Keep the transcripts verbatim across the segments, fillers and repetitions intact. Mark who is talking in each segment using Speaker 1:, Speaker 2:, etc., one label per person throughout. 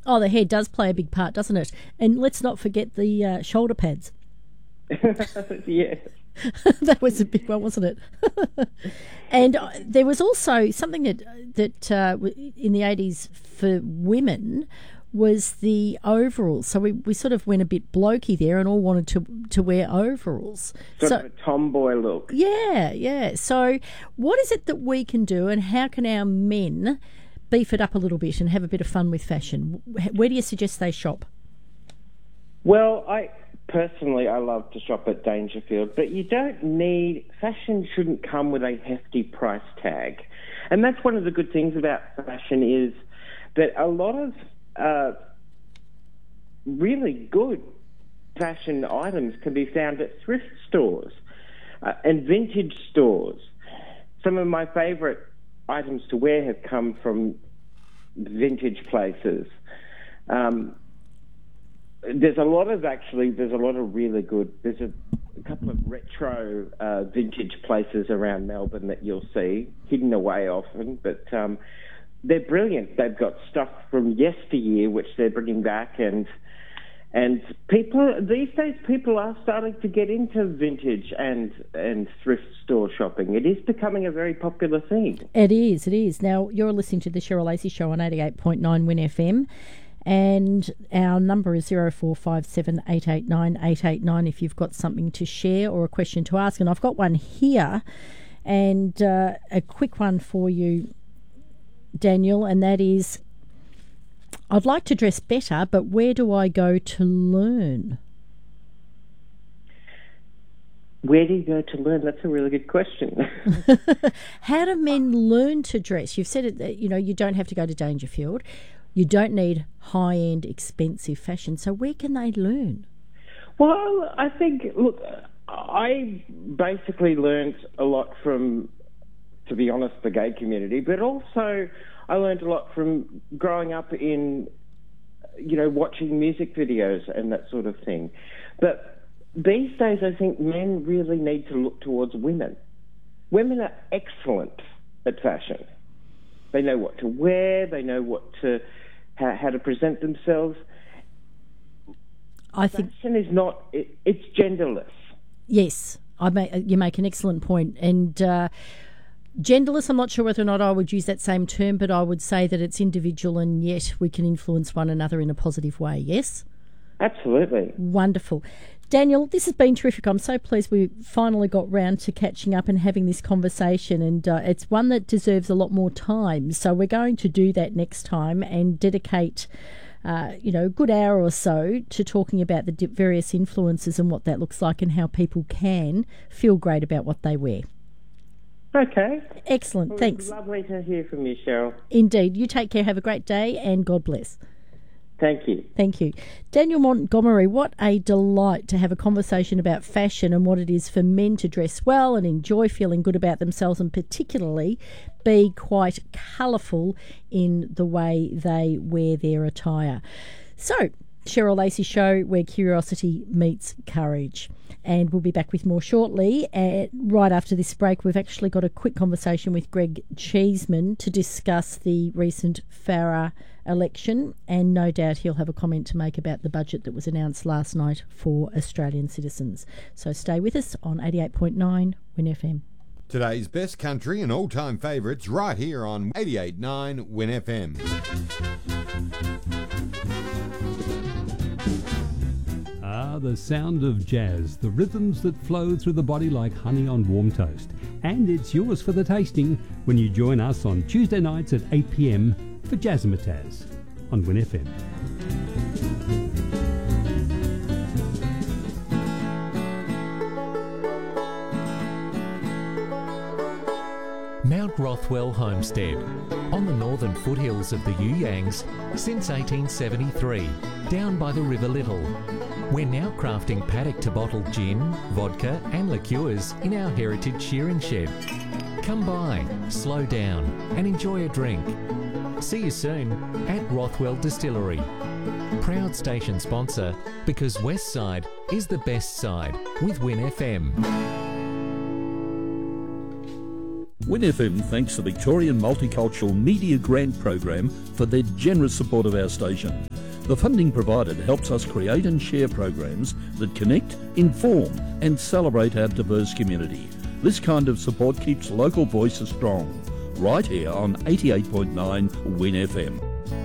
Speaker 1: Oh, the hair does play a big part, doesn't it? And let's not forget the uh, shoulder pads.
Speaker 2: Yes.
Speaker 1: That was a big one, wasn't it? And uh, there was also something that that uh, in the eighties for women was the overalls. So we, we sort of went a bit blokey there and all wanted to to wear overalls.
Speaker 2: Sort
Speaker 1: so,
Speaker 2: of a tomboy look.
Speaker 1: Yeah, yeah. So what is it that we can do, and how can our men beef it up a little bit and have a bit of fun with fashion? Where do you suggest they shop?
Speaker 2: Well, I personally, I love to shop at Dangerfield, but you don't need, fashion shouldn't come with a hefty price tag. And that's one of the good things about fashion is that a lot of uh, really good fashion items can be found at thrift stores uh, and vintage stores. Some of my favourite items to wear have come from vintage places. Um, there's a lot of actually, there's a lot of really good, there's a, a couple of retro uh, vintage places around Melbourne that you'll see, hidden away often, but um, they're brilliant. They've got stuff from yesteryear which they're bringing back, and and people these days people are starting to get into vintage and and thrift store shopping. It is becoming a very popular thing.
Speaker 1: It is, it is. Now, you're listening to the Cheryl Lacey Show on eighty-eight point nine Win F M, and our number is zero four five seven eight eight nine eight eight nine if you've got something to share or a question to ask. And I've got one here, and uh, a quick one for you, Daniel, and that is, I'd like to dress better, but where do I go to learn?
Speaker 2: Where do you go to learn? That's a really good question.
Speaker 1: How do men learn to dress? You've said it that, you know, you don't have to go to Dangerfield. You don't need high-end, expensive fashion. So where can they learn?
Speaker 2: Well, I think, look, I basically learned a lot from, to be honest, the gay community, but also I learned a lot from growing up in, you know, watching music videos and that sort of thing. But these days I think men really need to look towards women. Women are excellent at fashion. They know what to wear, they know what to, how, how to present themselves.
Speaker 1: I think
Speaker 2: fashion is not, it, it's genderless.
Speaker 1: Yes, I make, you make an excellent point. And uh, genderless, I'm not sure whether or not I would use that same term, but I would say that it's individual, and yet we can influence one another in a positive way, yes?
Speaker 2: Absolutely.
Speaker 1: Wonderful. Daniel, this has been terrific. I'm so pleased we finally got round to catching up and having this conversation, and uh, it's one that deserves a lot more time. So we're going to do that next time and dedicate, uh, you know, a good hour or so to talking about the various influences and what that looks like and how people can feel great about what they wear.
Speaker 2: Okay.
Speaker 1: Excellent.
Speaker 2: Well,
Speaker 1: thanks.
Speaker 2: It's lovely to hear from you, Cheryl.
Speaker 1: Indeed. You take care. Have a great day, and God bless.
Speaker 2: Thank you.
Speaker 1: Thank you. Daniel Montgomery, what a delight to have a conversation about fashion and what it is for men to dress well and enjoy feeling good about themselves, and particularly be quite colourful in the way they wear their attire. So, Cheryl Lacey Show, where curiosity meets courage. And we'll be back with more shortly. Uh, right after this break, we've actually got a quick conversation with Greg Cheeseman to discuss the recent Farah election, and no doubt he'll have a comment to make about the budget that was announced last night for Australian citizens. So stay with us on eighty-eight point nine Win F M.
Speaker 3: Today's best country and all-time favourites right here on eighty-eight point nine Win F M.
Speaker 4: Ah, the sound of jazz, the rhythms that flow through the body like honey on warm toast. And it's yours for the tasting when you join us on Tuesday nights at eight p m for Jazzmatazz on Win F M.
Speaker 5: Mount Rothwell Homestead, on the northern foothills of the You Yangs since eighteen seventy-three, down by the River Little. We're now crafting paddock-to-bottle gin, vodka and liqueurs in our heritage shearing shed. Come by, slow down and enjoy a drink. See you soon at Rothwell Distillery. Proud station sponsor, because Westside is the best side with Win F M.
Speaker 6: Win F M thanks the Victorian Multicultural Media Grant Program for their generous support of our station. The funding provided helps us create and share programs that connect, inform and celebrate our diverse community. This kind of support keeps local voices strong. Right here on eighty-eight point nine Win F M.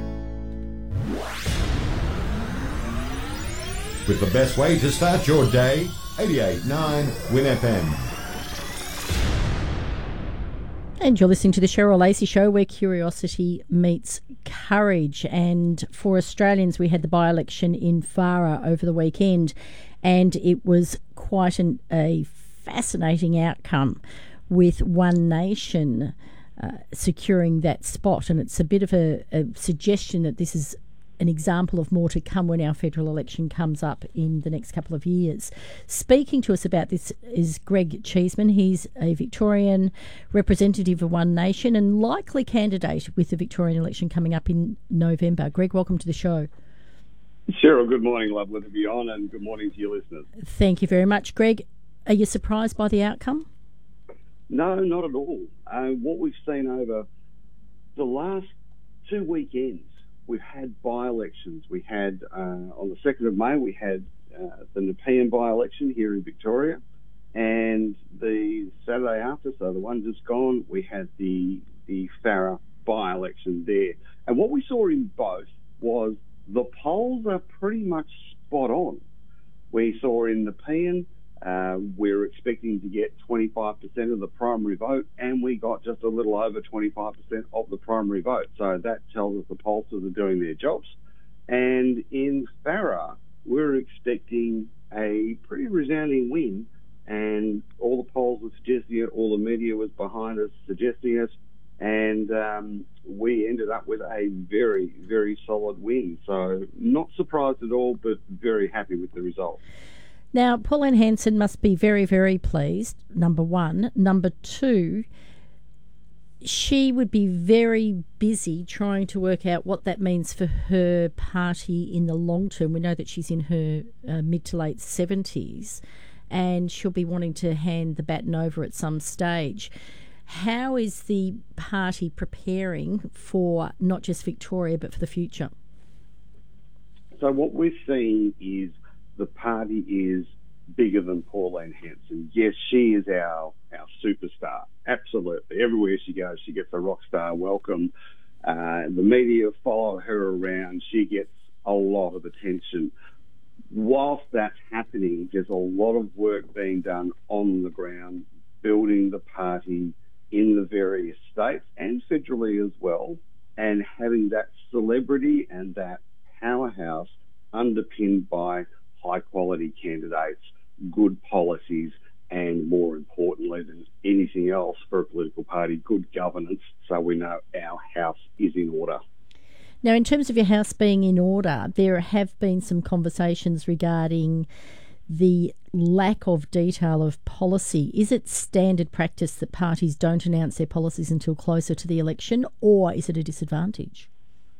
Speaker 3: With the best way to start your day, eighty-eight point nine Win F M.
Speaker 1: And you're listening to the Cheryl Lacey Show, where curiosity meets courage. And for Australians, we had the by-election in Farah over the weekend, and it was quite an, a fascinating outcome, with One Nation uh, securing that spot. And it's a bit of a, a suggestion that this is an example of more to come when our federal election comes up in the next couple of years. Speaking to us about this is Greg Cheeseman. He's a Victorian representative of One Nation and likely candidate with the Victorian election coming up in November. Greg, welcome to the show.
Speaker 7: Cheryl, good morning. Lovely to be on, and good morning to your listeners.
Speaker 1: Thank you very much. Greg, are you surprised by the outcome?
Speaker 7: No, not at all. Uh, what we've seen over the last two weekends, we've had by-elections. We had, uh, on the second of May, we had uh, the Nepean by-election here in Victoria. And the Saturday after, so the one just gone, we had the the Farah by-election there. And what we saw in both was the polls are pretty much spot on. We saw in Nepean, Uh, we're expecting to get twenty-five percent of the primary vote, and we got just a little over twenty-five percent of the primary vote. So that tells us the pollsters are doing their jobs. And in Farah, we're expecting a pretty resounding win, and all the polls were suggesting it, all the media was behind us suggesting it, and um, we ended up with a very, very solid win. So not surprised at all, but very happy with the result.
Speaker 1: Now, Pauline Hanson must be very, very pleased, number one. Number two, she would be very busy trying to work out what that means for her party in the long term. We know that she's in her uh, mid to late seventies, and she'll be wanting to hand the baton over at some stage. How is the party preparing for not just Victoria, but for the future?
Speaker 7: So what we're seeing is the party is bigger than Pauline Hanson. Yes, she is our, our superstar. Absolutely. Everywhere she goes, she gets a rock star welcome. Uh, the media follow her around. She gets a lot of attention. Whilst that's happening, there's a lot of work being done on the ground, building the party in the various states and federally as well, and having that celebrity and that powerhouse underpinned by high-quality candidates, good policies, and more importantly than anything else for a political party, good governance, so we know our house is in order.
Speaker 1: Now, in terms of your house being in order, there have been some conversations regarding the lack of detail of policy. Is it standard practice that parties don't announce their policies until closer to the election, or is it a disadvantage?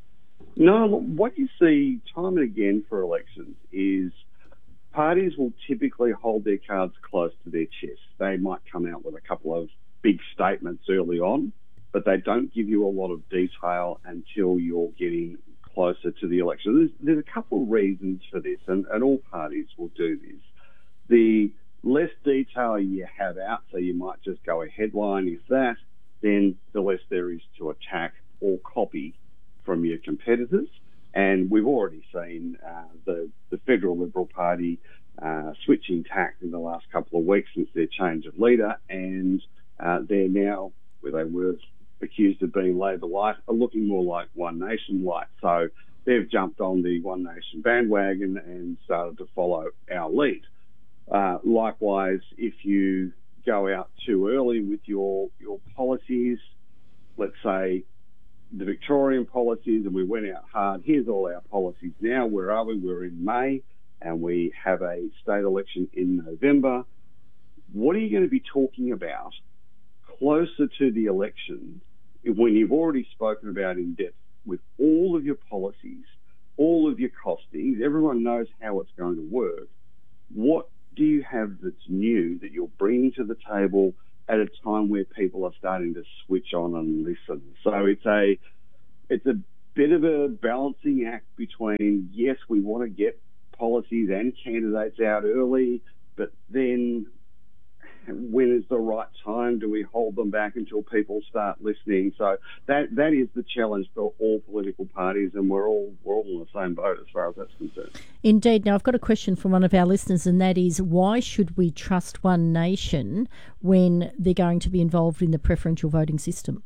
Speaker 7: No, what you see time and again for elections is parties will typically hold their cards close to their chest. They might come out with a couple of big statements early on, but they don't give you a lot of detail until you're getting closer to the election. There's, there's a couple of reasons for this, and, and all parties will do this. The less detail you have out, so you might just go a headline, is that, then the less there is to attack or copy from your competitors. And we've already seen uh, the, the Federal Liberal Party uh, switching tack in the last couple of weeks since their change of leader, and uh, they're now, where they were accused of being Labor light, are looking more like One Nation light. So they've jumped on the One Nation bandwagon and started to follow our lead. Uh, likewise, if you go out too early with your your policies, let's say the Victorian policies, and we went out hard, here's all our policies now, where are we? We're in May, and we have a state election in November. What are you going to be talking about closer to the election when you've already spoken about in depth with all of your policies, all of your costings, everyone knows how it's going to work? What do you have that's new that you're bringing to the table at a time where people are starting to switch on and listen? So it's a it's a bit of a balancing act between, yes, we want to get policies and candidates out early, but then when is the right time? Do we hold them back until people start listening? So that that is the challenge for all political parties, and we're all we're all in the same boat as far as that's concerned.
Speaker 1: Indeed. Now, I've got a question from one of our listeners, and that is, why should we trust One Nation when they're going to be involved in the preferential voting system?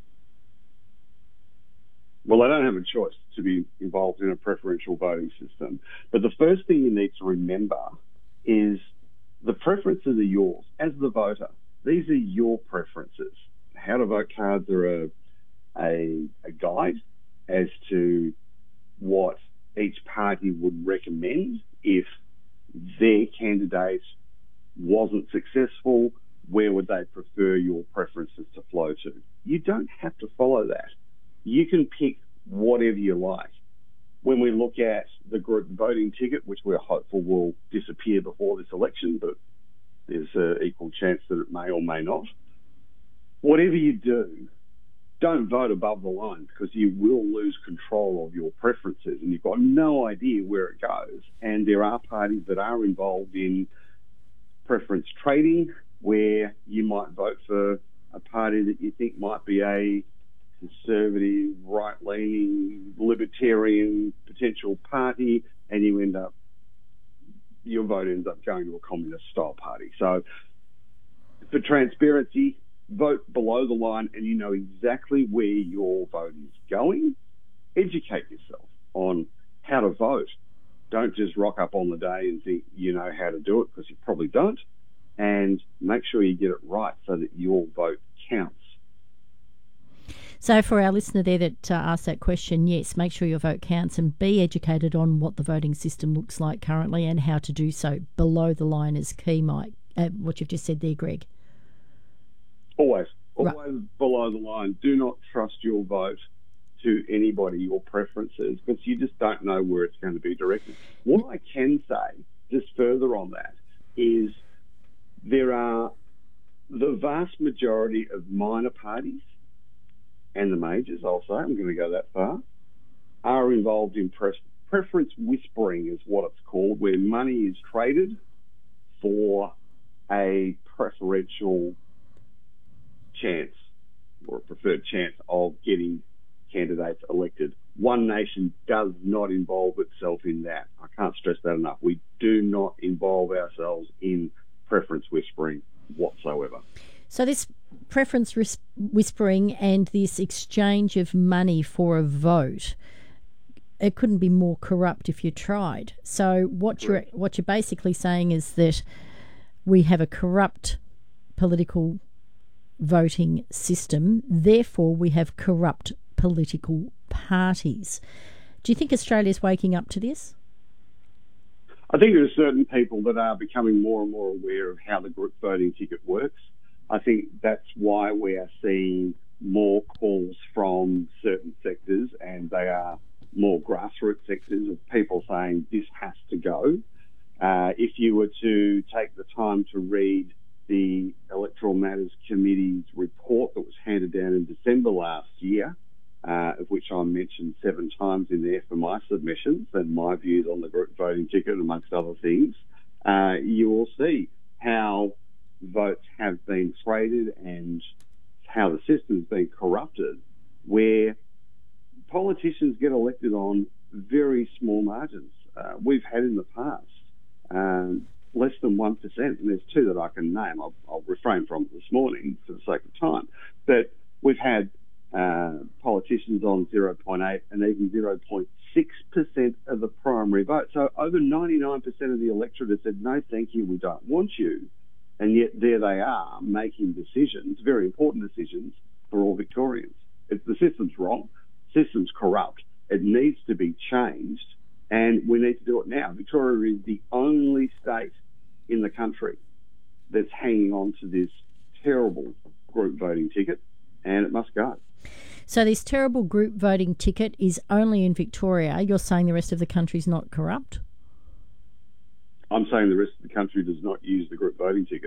Speaker 7: Well, they don't have a choice to be involved in a preferential voting system. But the first thing you need to remember is the preferences are yours as the voter. These are your preferences. How to vote cards are a, a, a guide as to what each party would recommend if their candidate wasn't successful. Where would they prefer your preferences to flow to? You don't have to follow that. You can pick whatever you like. When we look at the group voting ticket, which we're hopeful will disappear before this election, but there's an equal chance that it may or may not. Whatever you do, don't vote above the line, because you will lose control of your preferences and you've got no idea where it goes. And there are parties that are involved in preference trading, where you might vote for a party that you think might be a conservative, right-leaning, libertarian potential party, and you end up, your vote ends up going to a communist-style party. So for transparency, vote below the line and you know exactly where your vote is going. Educate yourself on how to vote. Don't just rock up on the day and think you know how to do it, because you probably don't. And make sure you get it right so that your vote counts.
Speaker 1: So for our listener there that uh, asked that question, yes, make sure your vote counts and be educated on what the voting system looks like currently and how to do so. Below the line is key, Mike, uh, what you've just said there, Greg.
Speaker 7: Always, always
Speaker 1: right.
Speaker 7: Below the line. Do not trust your vote to anybody, your preferences, because you just don't know where it's going to be directed. What I can say, just further on that, is there are the vast majority of minor parties and the majors, I'll say, I'm going to go that far, are involved in pre- preference whispering is what it's called, where money is traded for a preferential chance or a preferred chance of getting candidates elected. One Nation does not involve itself in that. I can't stress that enough. We do not involve ourselves in preference whispering whatsoever.
Speaker 1: So this preference whispering and this exchange of money for a vote, it couldn't be more corrupt if you tried. So what you're what you're basically saying is that we have a corrupt political voting system, therefore we have corrupt political parties. Do you think Australia's waking up to this?
Speaker 7: I think there are certain people that are becoming more and more aware of how the group voting ticket works. I think that's why we are seeing more calls from certain sectors, and they are more grassroots sectors, of people saying this has to go. Uh, if you were to take the time to read the Electoral Matters Committee's report that was handed down in December last year, uh, of which I mentioned seven times in there for my submissions and my views on the group voting ticket, amongst other things, uh, you will see how votes have been traded and how the system's been corrupted, where politicians get elected on very small margins. Uh, we've had in the past um, less than one percent, and there's two that I can name. I'll, I'll refrain from this morning for the sake of time. But we've had uh, politicians on zero point eight and even zero point six percent of the primary vote. So over ninety-nine percent of the electorate have said, no, thank you, we don't want you. And yet there they are making decisions, very important decisions for all Victorians. It's, the system's wrong. The system's corrupt. It needs to be changed, and we need to do it now. Victoria is the only state in the country that's hanging on to this terrible group voting ticket, and it must go.
Speaker 1: So this terrible group voting ticket is only in Victoria. You're saying the rest of the country's not corrupt?
Speaker 7: I'm saying the rest of the country does not use the group voting ticket.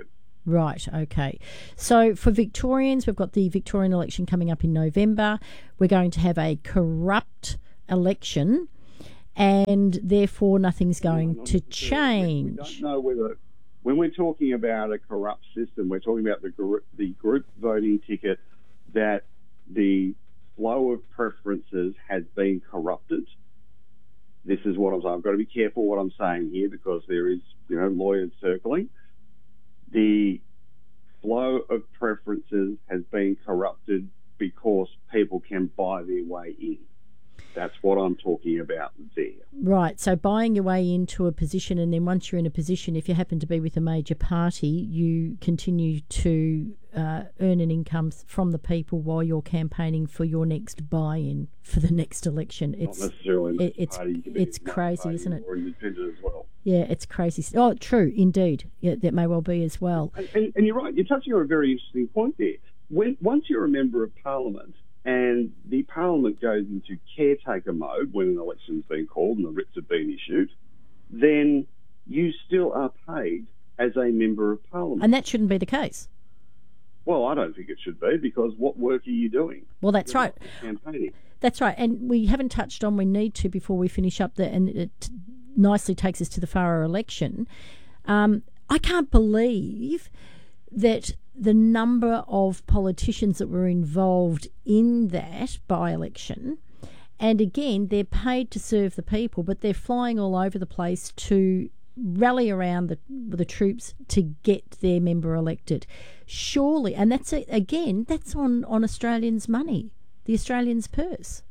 Speaker 1: Right, okay. So for Victorians, we've got the Victorian election coming up in November. We're going to have a corrupt election, and therefore nothing's going
Speaker 7: No,
Speaker 1: to
Speaker 7: not
Speaker 1: change.
Speaker 7: We don't know whether, when we're talking about a corrupt system, we're talking about the group, the group voting ticket, that the flow of preferences has been corrupted. This is what I'm saying. I've got to be careful what I'm saying here because there is, you know, lawyers circling. The flow of preferences has been corrupted because people can buy their way in. That's what I'm talking about there.
Speaker 1: Right, so buying your way into a position, and then once you're in a position, if you happen to be with a major party, you continue to uh, earn an income from the people while you're campaigning for your next buy-in for the next election. It's,
Speaker 7: Not necessarily
Speaker 1: it, it's,
Speaker 7: party. You can be
Speaker 1: it's
Speaker 7: one
Speaker 1: crazy,
Speaker 7: party
Speaker 1: isn't it?
Speaker 7: Or independent as well.
Speaker 1: Yeah, it's crazy. Oh, true, indeed. Yeah, that may well be as well.
Speaker 7: And, and, and you're right, you're touching on a very interesting point there. When, once you're a member of Parliament, and the Parliament goes into caretaker mode when an election's been called and the writs have been issued, then you still are paid as a member of Parliament.
Speaker 1: And that shouldn't be the case.
Speaker 7: Well, I don't think it should be, because what work are you doing?
Speaker 1: Well, that's
Speaker 7: You're
Speaker 1: right.
Speaker 7: not campaigning.
Speaker 1: That's right. And we haven't touched on, we need to before we finish up, the, and it nicely takes us to the Farrer election. Um, I can't believe that the number of politicians that were involved in that by-election, and again, they're paid to serve the people, but they're flying all over the place to rally around the the troops to get their member elected. Surely, and that's, a, again, that's on, on Australians' money, the Australians' purse.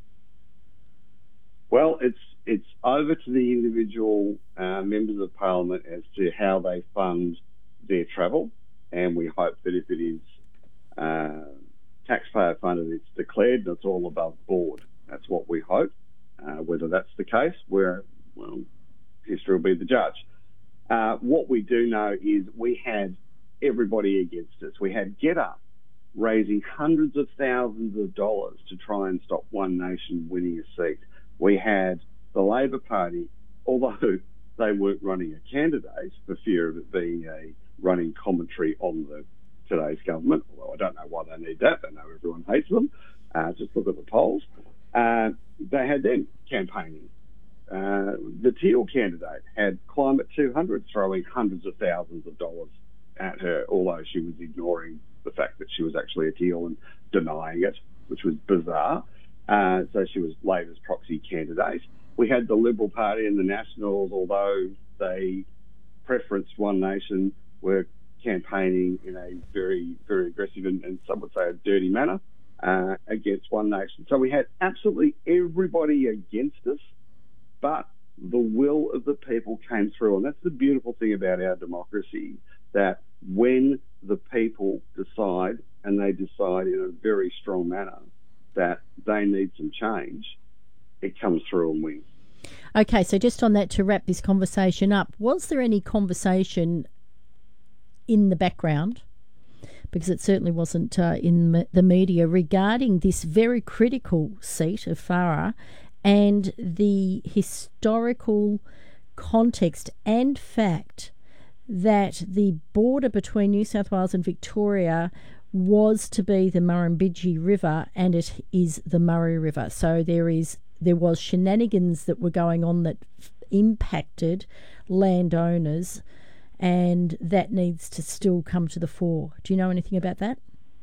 Speaker 7: Well, it's it's over to the individual uh, members of Parliament as to how they fund their travel. And we hope that if it is uh, taxpayer funded, it's declared and it's all above board. That's what we hope. Uh, whether that's the case, where, well, history will be the judge. Uh, what we do know is we had everybody against us. We had Get Up raising hundreds of thousands of dollars to try and stop One Nation winning a seat. We had the Labor Party, although they weren't running a candidate for fear of it being a running commentary on the today's government, although I don't know why they need that. They know everyone hates them. Uh, just look at the polls. Uh, they had them campaigning. Uh, the Teal candidate had Climate two hundred throwing hundreds of thousands of dollars at her, although she was ignoring the fact that she was actually a Teal and denying it, which was bizarre. Uh, so she was Labor's proxy candidate. We had the Liberal Party and the Nationals, although they preferenced One Nation, were campaigning in a very, very aggressive and, and some would say a dirty manner uh, against One Nation. So we had absolutely everybody against us, but the will of the people came through. And that's the beautiful thing about our democracy, that when the people decide, and they decide in a very strong manner, that they need some change, it comes through and wins.
Speaker 1: Okay, so just on that, to wrap this conversation up, was there any conversation in the background, because it certainly wasn't uh, in the media, regarding this very critical seat of Farrer and the historical context and fact that the border between New South Wales and Victoria was to be the Murrumbidgee River, and it is the Murray River. So there is there was shenanigans that were going on that f- impacted landowners, and that needs to still come to the fore. Do you know anything about that?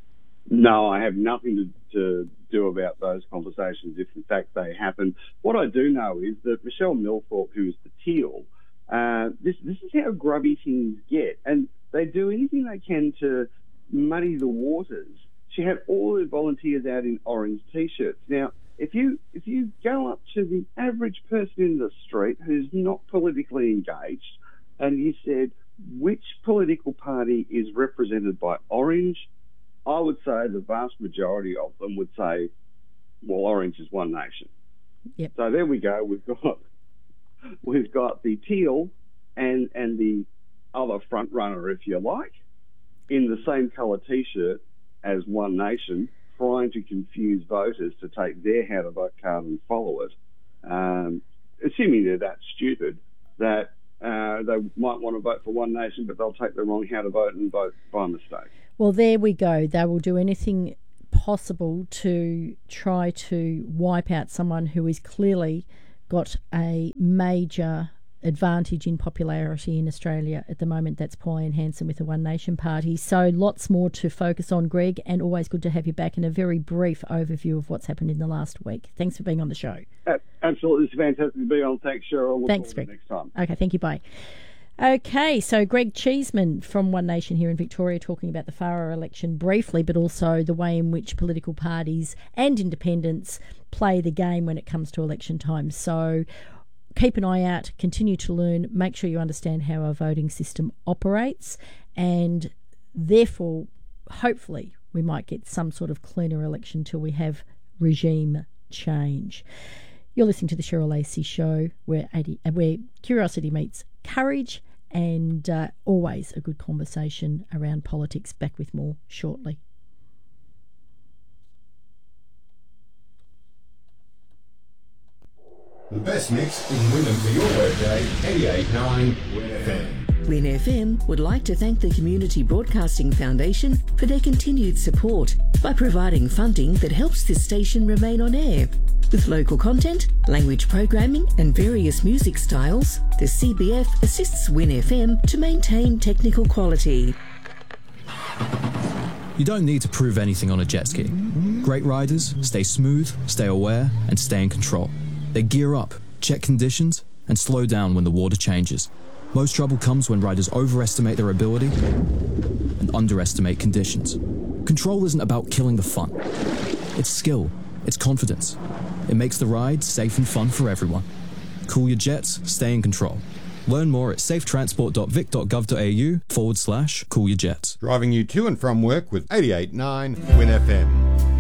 Speaker 7: No, I have nothing to, to do about those conversations, if in fact they happen. What I do know is that Michelle Milthorpe, who is the Teal, uh, this, this is how grubby things get, and they do anything they can to muddy the waters. She had all her volunteers out in orange T-shirts. Now, if you if you go up to the average person in the street who's not politically engaged, and you said, which political party is represented by orange, I would say the vast majority of them would say, well, orange is One Nation.
Speaker 1: Yep.
Speaker 7: So there we go. We've got we've got the Teal and and the other front runner, if you like, in the same colour T-shirt as One Nation, trying to confuse voters to take their how to vote card and follow it, um, assuming they're that stupid that uh, they might want want to vote for One Nation, but they'll take the wrong how to vote and vote by mistake.
Speaker 1: Well, there we go. They will do anything possible to try to wipe out someone who is clearly got a major advantage in popularity in Australia at the moment. That's Pauline Hanson with the One Nation Party. So lots more to focus on, Greg, and always good to have you back in a very brief overview of what's happened in the last week. Thanks for being on the show.
Speaker 7: Absolutely. It's fantastic to be on. Thanks, Cheryl. Look
Speaker 1: Thanks,
Speaker 7: forward
Speaker 1: Greg.
Speaker 7: to next time.
Speaker 1: Okay, thank you. Bye. Okay, so Greg Cheeseman from One Nation here in Victoria talking about the Farrer election briefly, but also the way in which political parties and independents play the game when it comes to election time. So keep an eye out, continue to learn, make sure you understand how our voting system operates, and therefore, hopefully, we might get some sort of cleaner election till we have regime change. You're listening to the Cheryl Lacey Show, where, eighty, where curiosity meets courage, and uh, always a good conversation around politics. Back with more shortly.
Speaker 3: The best mix in Wynnum for your workday, eighty-eight point nine Win F M.
Speaker 8: Win F M would like to thank the Community Broadcasting Foundation for their continued support by providing funding that helps this station remain on air. With local content, language programming and various music styles, the C B F assists Win F M to maintain technical quality.
Speaker 9: You don't need to prove anything on a jet ski. Great riders stay smooth, stay aware, and stay in control. They gear up, check conditions, and slow down when the water changes. Most trouble comes when riders overestimate their ability and underestimate conditions. Control isn't about killing the fun. It's skill, it's confidence. It makes the ride safe and fun for everyone. Cool your jets, stay in control. Learn more at safetransport.vic.gov.au forward slash cool your jets.
Speaker 3: Driving you to and from work with eighty-eight point nine Win F M.